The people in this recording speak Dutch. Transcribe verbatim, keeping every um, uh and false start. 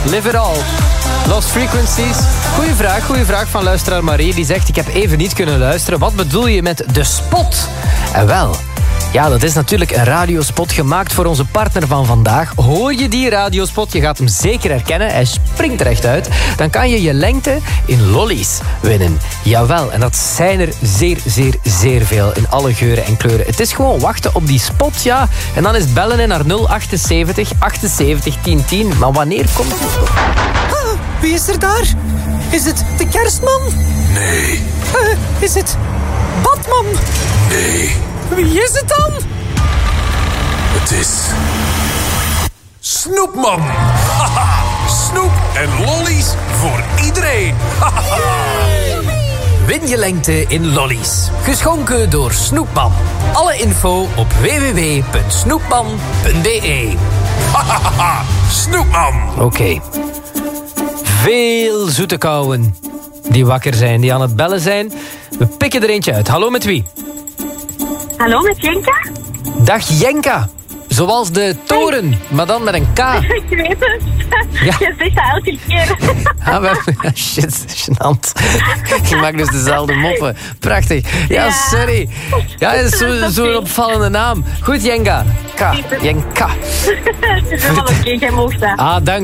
Live It All. Lost Frequencies. Goeie vraag, goeie vraag van luisteraar Marie. Die zegt, ik heb even niet kunnen luisteren. Wat bedoel je met de spot? En wel... Ja, dat is natuurlijk een radiospot gemaakt voor onze partner van vandaag. Hoor je die radiospot? Je gaat hem zeker herkennen. Hij springt er echt uit. Dan kan je je lengte in lollies winnen. Jawel, en dat zijn er zeer, zeer, zeer veel. In alle geuren en kleuren. Het is gewoon wachten op die spot, ja. En dan is het bellen in naar nul achtenzeventig achtenzeventig tien tien. Maar wanneer komt die spot? Ah, wie is er daar? Is het de kerstman? Nee. Uh, is het Batman? Nee. Wie is het dan? Het is... Snoepman. Haha. Snoep en lollies voor iedereen. Win je lengte in lollies. Geschonken door Snoepman. Alle info op w w w punt snoepman punt b e. Snoepman. Oké. Okay. Veel zoete kauwen die wakker zijn, die aan het bellen zijn. We pikken er eentje uit. Hallo, met wie? Hallo, met Jenka? Dag Jenka. Zoals de toren, hey. Maar dan met een K. Ik weet het. Ja. Je zegt dat elke keer. Ah, we... Shit, gênant. Je maakt dus dezelfde moppen. Prachtig. Ja, sorry. Ja, dat is zo'n zo opvallende naam. Goed, Jenka. K. Jenka. Het is helemaal oké, jij mag dat. Ah, dank.